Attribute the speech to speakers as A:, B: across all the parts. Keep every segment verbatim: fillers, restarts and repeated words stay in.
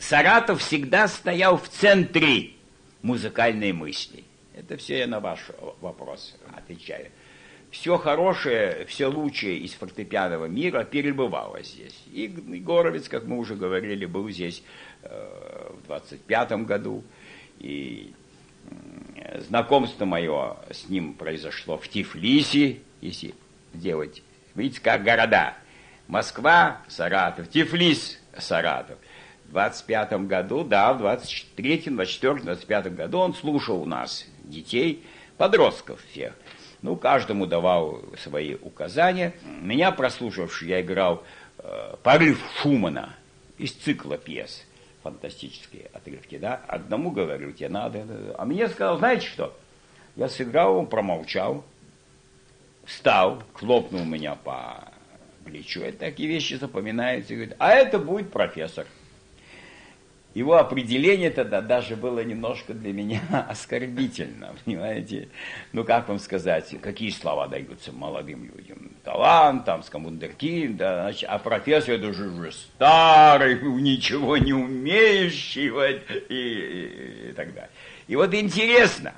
A: Саратов всегда стоял в центре музыкальной мысли. Это все я на ваш вопрос отвечаю. Все хорошее, все лучшее из фортепианного мира перебывало здесь. И Горовиц, как мы уже говорили, был здесь э, в двадцать пятом году. И э, знакомство мое с ним произошло в Тифлисе, если делать, видите, как города. Москва, Саратов, Тифлис, Саратов. В двадцать пятом году, да, в двадцать третьем, двадцать четвёртом, двадцать пятом году он слушал у нас детей, подростков всех. Ну, каждому давал свои указания. Меня, прослушавший, я играл э, «Порыв Шумана» из цикла пьес. Фантастические отрывки, да. Одному говорю, тебе надо. А мне сказал, знаете что? Я сыграл, он промолчал, встал, хлопнул меня по плечу. Это такие вещи запоминаются. И говорит, а это будет профессор. Его определение тогда даже было немножко для меня оскорбительно, понимаете? Ну, как вам сказать, какие слова даются молодым людям? Талант, там, скамундеркинд, да, значит, а профессор это же уже старый, ничего не умеющий, вот, и, и, и так далее. И вот интересно,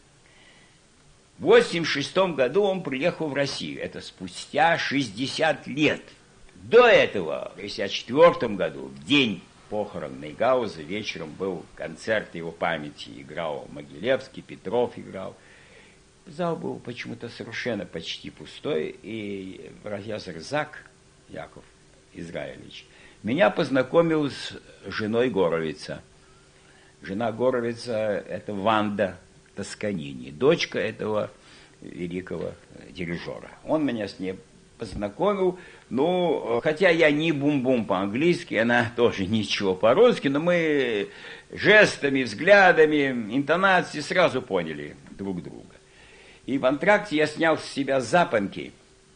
A: в восемьдесят шестом году он приехал в Россию, это спустя шестьдесят лет. До этого, в шестьдесят четвёртом году, в день похорон Нейгауза, вечером был концерт его памяти, играл Могилевский, Петров играл. Зал был почему-то совершенно почти пустой, и профессор Зак, Яков Израилевич, меня познакомил с женой Горовица. Жена Горовица – это Ванда Тосканини, дочка этого великого дирижера. Он меня с ней познакомил, ну, хотя я не бум-бум по-английски, она тоже ничего по-русски, но мы жестами, взглядами, интонацией сразу поняли друг друга. И в антракте я снял с себя запонки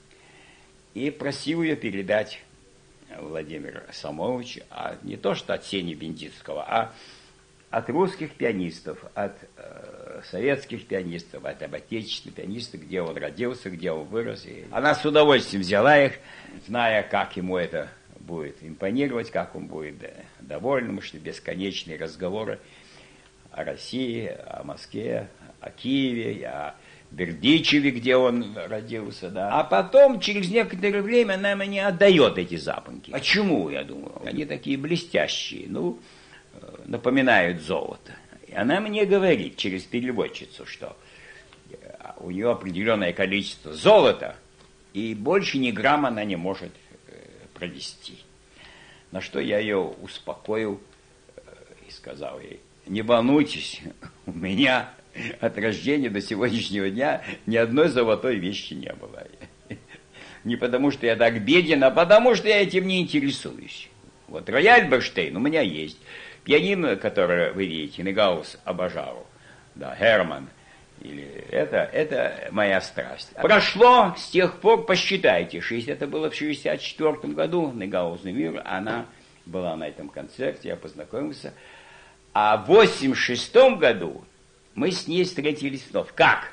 A: и просил ее передать Владимиру Самойловичу, а не то что от Сени Бендицкого, а от русских пианистов, от э, советских пианистов, от отечественных пианистов, где он родился, где он вырос. И она с удовольствием взяла их, зная, как ему это будет импонировать, как он будет доволен, потому что бесконечные разговоры о России, о Москве, о Киеве, о Бердичеве, где он родился. Да. А потом, через некоторое время, она мне отдает эти запонки. Почему, я думаю? Они такие блестящие, ну, напоминают золото. И она мне говорит через переводчицу, что у нее определенное количество золота, и больше ни грамма она не может провести. На что я ее успокоил и сказал ей, не волнуйтесь, у меня от рождения до сегодняшнего дня ни одной золотой вещи не было. Не потому, что я так беден, а потому, что я этим не интересуюсь. Вот рояль Берштейн у меня есть. Пианино, которое вы видите, Нейгаус обожал, да, Герман, или это, это моя страсть. Прошло с тех пор, посчитайте, это было в шестьдесят четвёртом году, Нейгаузный мир, она была на этом концерте, я познакомился. А в восемьдесят шестом году мы с ней встретились вновь. Как?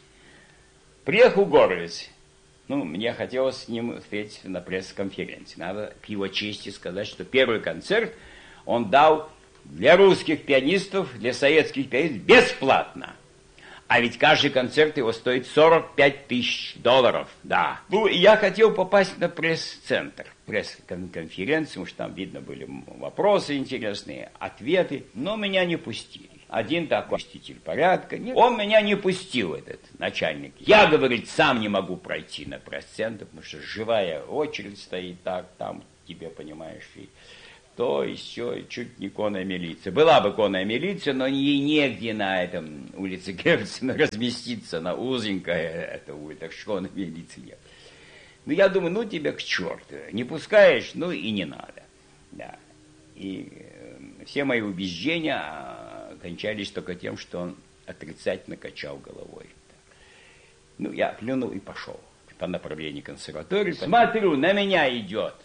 A: Приехал Горовиц. Ну, мне хотелось с ним встретиться на пресс-конференции. Надо к его чести сказать, что первый концерт он дал для русских пианистов, для советских пианистов бесплатно. А ведь каждый концерт его стоит сорок пять тысяч долларов. Да. Ну, и я хотел попасть на пресс-центр, пресс-конференцию, потому что там, видно, были вопросы интересные, ответы, но меня не пустили. Один такой блюститель порядка, он меня не пустил, этот начальник. Я, говорит, сам не могу пройти на пресс-центр, потому что живая очередь стоит так, там тебе, понимаешь, и то, и все, и чуть не конная милиция. Была бы конная милиция, но ей негде на этом улице Герцена разместиться, на узенькая эта улица, так что конной милиции нет. Ну, я думаю, ну, тебя к черту, не пускаешь, ну, и не надо. Да. И э, все мои убеждения э, кончались только тем, что он отрицательно качал головой. Ну, я плюнул и пошел по направлению консерватории. Смотрю, на меня идет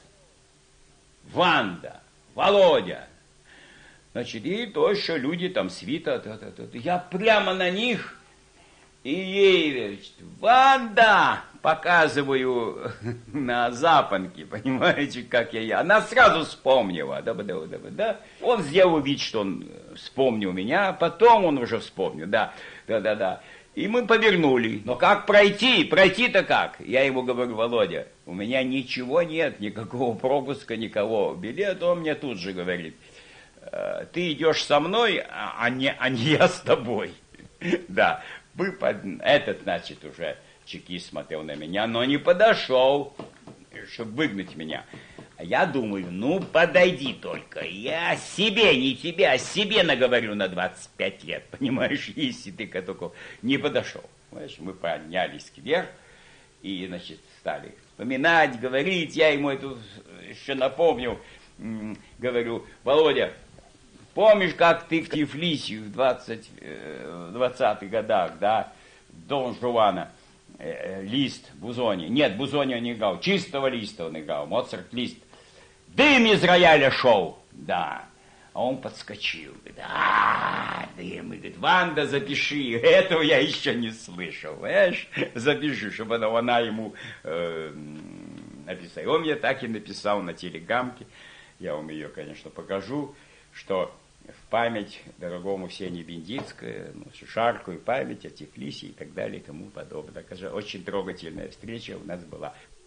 A: Ванда, Володя. Значит, и то, что люди там свита, то-то, то-то. Я прямо на них и ей, значит, Ванда, показываю на запонке, понимаете, как я... Она сразу вспомнила, да, да, да, да. Он сделал вид, что он вспомнил меня, потом он уже вспомнил, да, да, да, да. И мы повернули. Но как пройти? Пройти-то как? Я ему говорю: Володя, у меня ничего нет, никакого пропуска, никого билета. Он мне тут же говорит: ты идешь со мной, а не, а не я с тобой. Да, мы под... этот, значит, уже чекист смотрел на меня, но не подошел, чтобы выгнать меня. А я думаю, ну подойди только, я себе, не тебе, а себе наговорю на двадцать пять лет, понимаешь, если ты только не подошел. Понимаешь, мы поднялись вверх и, значит, стали вспоминать, говорить. Я ему это еще напомнил, говорю: Володя, помнишь, как ты в Тифлисе в двадцатых годах, да, Дон Жуана, э, лист Бузони, нет, Бузони он не играл, чистого листа он играл, Моцарт лист, дым из рояля шел, да, а он подскочил, говорит: а, дым, и говорит: Ванда, запиши, этого я еще не слышал, понимаешь, запиши, чтобы она, она ему э, написала. И он мне так и написал на телеграммке, я вам ее, конечно, покажу, что в память дорогому Ксении Бендицкой, ну, жаркую память о Тифлисе и так далее и тому подобное. Очень трогательная встреча у нас была.